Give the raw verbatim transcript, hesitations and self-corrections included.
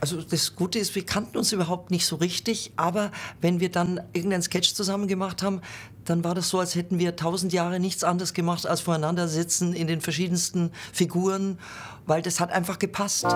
Also das Gute ist, wir kannten uns überhaupt nicht so richtig, aber wenn wir dann irgendeinen Sketch zusammen gemacht haben, dann war das so, als hätten wir tausend Jahre nichts anderes gemacht, als voreinander sitzen in den verschiedensten Figuren, weil das hat einfach gepasst.